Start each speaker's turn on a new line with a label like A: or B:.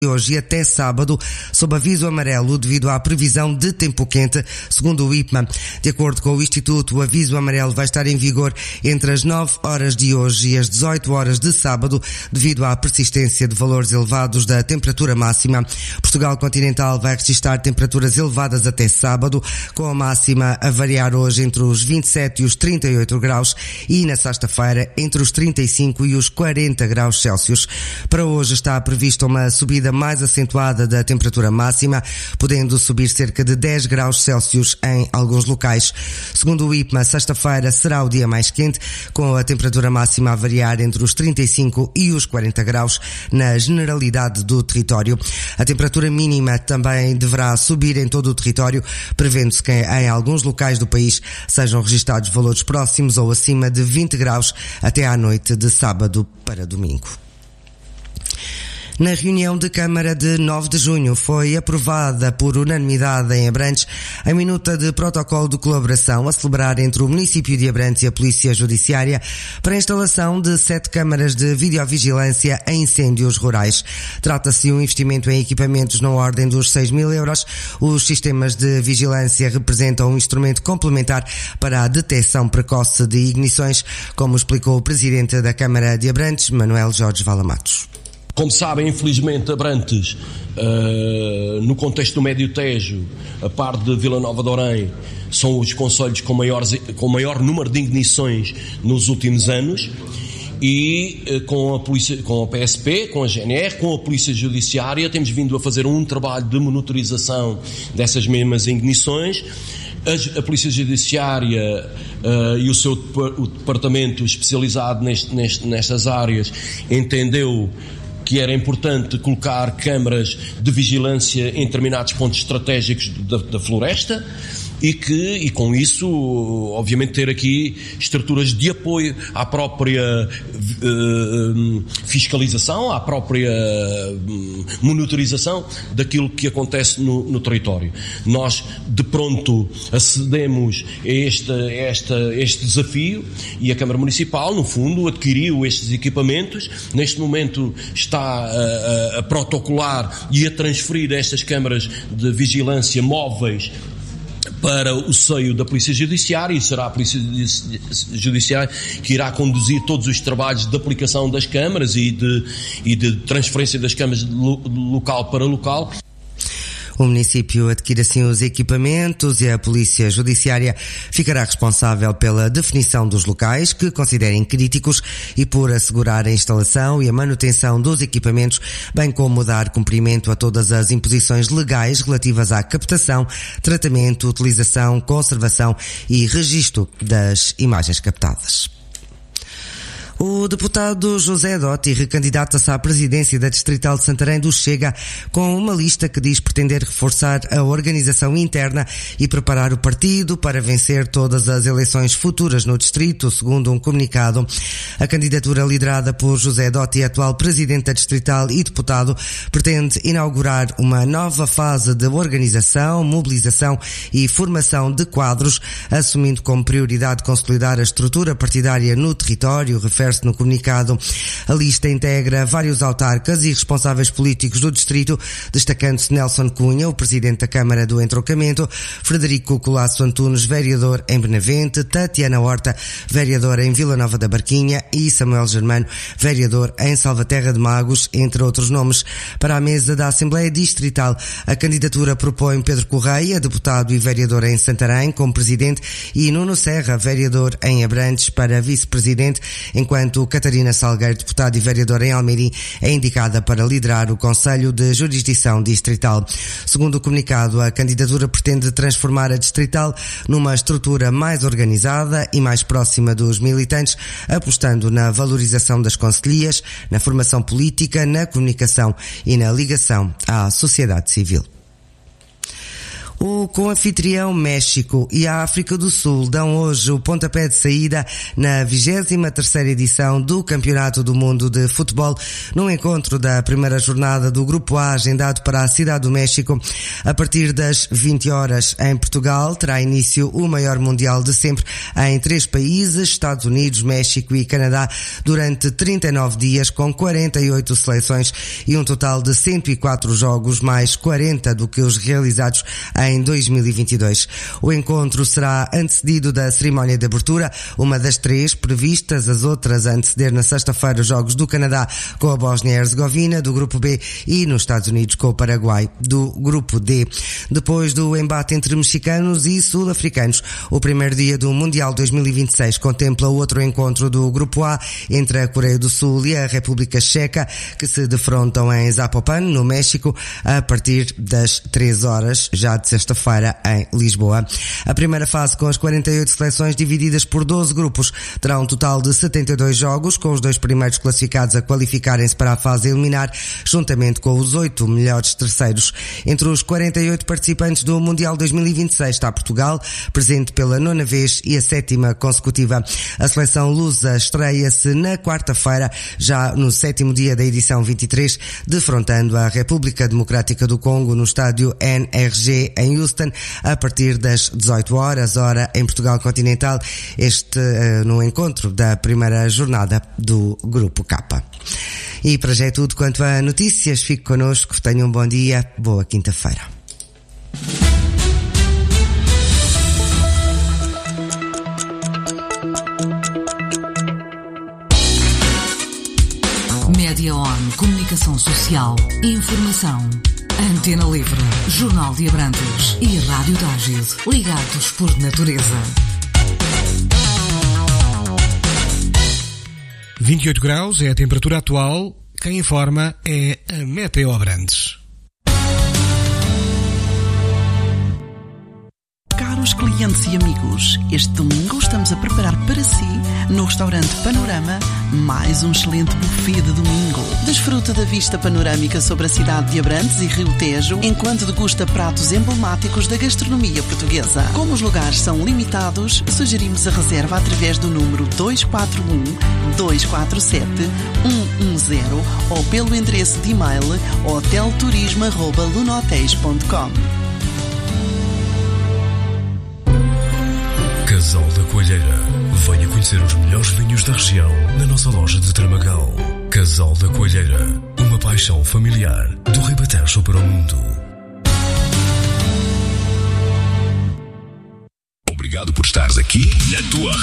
A: hoje e até sábado, sob aviso amarelo devido à previsão de tempo quente, segundo o IPMA. De acordo com o Instituto, o aviso amarelo vai estar em vigor entre as 9 horas de hoje e as 18 horas de sábado, devido à persistência de valores elevados da temperatura máxima. Portugal continental vai registrar temperaturas elevadas até sábado, com a máxima a variar hoje entre os 27 e os 38 graus e na sexta-feira entre os 35 e os 40 graus Celsius. Para hoje está prevista uma subida mais acentuada da temperatura máxima, podendo subir cerca de 10 graus Celsius em alguns locais. Segundo o IPMA, sexta-feira será o dia mais quente, com a temperatura máxima a variar entre os 35 e os 40 graus na generalidade do território. A temperatura mínima também deverá subir em todo o território, prevendo-se que em alguns locais do país sejam registados valores próximos ou acima de 20 graus até à noite de sábado para domingo. Na reunião de Câmara de 9 de junho foi aprovada por unanimidade em Abrantes a minuta de protocolo de colaboração a celebrar entre o município de Abrantes e a Polícia Judiciária para a instalação de 7 câmaras de videovigilância em incêndios rurais. Trata-se de um investimento em equipamentos na ordem dos 6.000 euros. Os sistemas de vigilância representam um instrumento complementar para a detecção precoce de ignições, como explicou o Presidente da Câmara de Abrantes, Manuel Jorge Valamatos.
B: Como sabem, infelizmente, Abrantes, no contexto do Médio Tejo, a par de Vila Nova de Orém, são os concelhos com maior número de ignições nos últimos anos, e com a polícia, com a PSP, com a GNR, com a Polícia Judiciária, temos vindo a fazer um trabalho de monitorização dessas mesmas ignições. A Polícia Judiciária e o departamento especializado nestas áreas entendeu que era importante colocar câmaras de vigilância em determinados pontos estratégicos da floresta e com isso, obviamente, ter aqui estruturas de apoio à própria fiscalização, à própria monitorização daquilo que acontece no território. Nós, de pronto, acedemos a este desafio e a Câmara Municipal, no fundo, adquiriu estes equipamentos. Neste momento está a protocolar e a transferir estas câmaras de vigilância móveis para o seio da Polícia Judiciária, e será a Polícia Judiciária que irá conduzir todos os trabalhos de aplicação das câmaras e de transferência das câmaras de local para local.
A: O município adquire assim os equipamentos e a Polícia Judiciária ficará responsável pela definição dos locais que considerem críticos e por assegurar a instalação e a manutenção dos equipamentos, bem como dar cumprimento a todas as imposições legais relativas à captação, tratamento, utilização, conservação e registro das imagens captadas. O deputado José Dotti recandidata-se à presidência da Distrital de Santarém do Chega com uma lista que diz pretender reforçar a organização interna e preparar o partido para vencer todas as eleições futuras no distrito, segundo um comunicado. A candidatura liderada por José Dotti, atual presidente da Distrital e deputado, pretende inaugurar uma nova fase de organização, mobilização e formação de quadros, assumindo como prioridade consolidar a estrutura partidária no território, refere no comunicado. A lista integra vários autarcas e responsáveis políticos do distrito, destacando-se Nelson Cunha, o presidente da Câmara do Entroncamento, Frederico Colasso Antunes, vereador em Benavente, Tatiana Horta, vereadora em Vila Nova da Barquinha, e Samuel Germano, vereador em Salvaterra de Magos, entre outros nomes. Para a mesa da Assembleia Distrital, a candidatura propõe Pedro Correia, deputado e vereador em Santarém, como presidente, e Nuno Serra, vereador em Abrantes, para vice-presidente, enquanto Catarina Salgueiro, deputada e vereadora em Almeirim, é indicada para liderar o Conselho de Jurisdição Distrital. Segundo o comunicado, a candidatura pretende transformar a Distrital numa estrutura mais organizada e mais próxima dos militantes, apostando na valorização das concelhias, na formação política, na comunicação e na ligação à sociedade civil. O co-anfitrião México e a África do Sul dão hoje o pontapé de saída na 23ª edição do Campeonato do Mundo de Futebol, num encontro da primeira jornada do Grupo A agendado para a Cidade do México. A partir das 20 horas em Portugal terá início o maior mundial de sempre em 3 países, Estados Unidos, México e Canadá, durante 39 dias com 48 seleções e um total de 104 jogos, mais 40 do que os realizados em 2022. O encontro será antecedido da cerimónia de abertura, uma das 3 previstas, as outras a anteceder na sexta-feira os jogos do Canadá com a Bósnia e Herzegovina, do Grupo B, e nos Estados Unidos com o Paraguai, do Grupo D. Depois do embate entre mexicanos e sul-africanos, o primeiro dia do Mundial 2026 contempla o outro encontro do Grupo A entre a Coreia do Sul e a República Checa, que se defrontam em Zapopan, no México, a partir das 3 horas, já de sexta-feira, em Lisboa. A primeira fase, com as 48 seleções divididas por 12 grupos, terá um total de 72 jogos, com os 2 primeiros classificados a qualificarem-se para a fase eliminar, juntamente com os 8 melhores terceiros. Entre os 48 participantes do Mundial 2026 está Portugal, presente pela 9ª vez e a 7ª consecutiva. A seleção lusa estreia-se na quarta-feira, já no 7º dia da edição 23, defrontando a República Democrática do Congo no estádio NRG em Houston, a partir das 18 horas, hora em Portugal continental, no encontro da primeira jornada do Grupo K. E para já é tudo quanto a notícias. Fique connosco, tenham um bom dia, boa quinta-feira.
C: Média On, comunicação social, informação. Antena Livre, Jornal de Abrantes e Rádio Tágil, ligados por natureza.
D: 28 graus é a temperatura atual. Quem informa é a Meteo Abrantes.
E: Caros clientes e amigos, este domingo estamos a preparar para si, no restaurante Panorama, mais um excelente buffet de domingo. Desfruta da vista panorâmica sobre a cidade de Abrantes e Rio Tejo, enquanto degusta pratos emblemáticos da gastronomia portuguesa. Como os lugares são limitados, sugerimos a reserva através do número 241-247-110 ou pelo endereço de e-mail hotelturismo@lunotéis.com.
F: Casal da Coelheira. Venha conhecer os melhores vinhos da região na nossa loja de Tramagal. Casal da Coelheira. Uma paixão familiar do Ribatejo para o mundo. Obrigado por estares aqui na tua